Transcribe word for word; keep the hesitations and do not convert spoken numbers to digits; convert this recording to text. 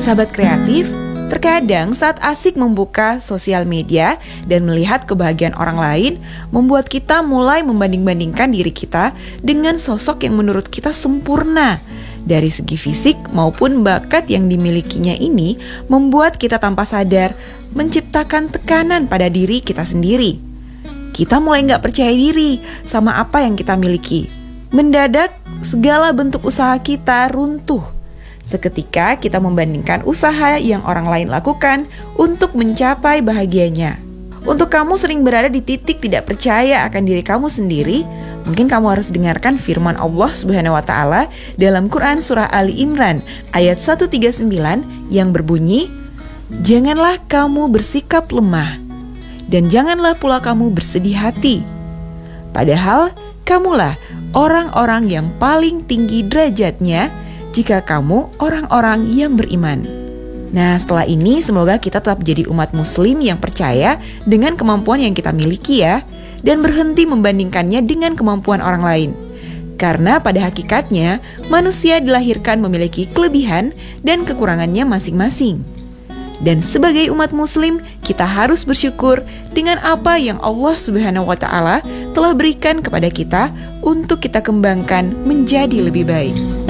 Sahabat kreatif, terkadang saat asik membuka sosial media dan melihat kebahagiaan orang lain, membuat kita mulai membanding-bandingkan diri kita dengan sosok yang menurut kita sempurna. Dari segi fisik maupun bakat yang dimilikinya ini membuat kita tanpa sadar menciptakan tekanan pada diri kita sendiri. Kita mulai gak percaya diri sama apa yang kita miliki. Mendadak segala bentuk usaha kita runtuh. Seketika kita membandingkan usaha yang orang lain lakukan untuk mencapai bahagianya. Untuk kamu sering berada di titik tidak percaya akan diri kamu sendiri, mungkin kamu harus dengarkan firman Allah Subhanahu wa taala dalam Quran surah Ali Imran ayat seratus tiga puluh sembilan yang berbunyi, "Janganlah kamu bersikap lemah dan janganlah pula kamu bersedih hati. Padahal kamulah orang-orang yang paling tinggi derajatnya jika kamu orang-orang yang beriman." Nah, setelah ini semoga kita tetap jadi umat muslim yang percaya dengan kemampuan yang kita miliki ya, dan berhenti membandingkannya dengan kemampuan orang lain. Karena pada hakikatnya manusia dilahirkan memiliki kelebihan dan kekurangannya masing-masing. Dan sebagai umat muslim, kita harus bersyukur dengan apa yang Allah Subhanahu wa taala telah berikan kepada kita untuk kita kembangkan menjadi lebih baik.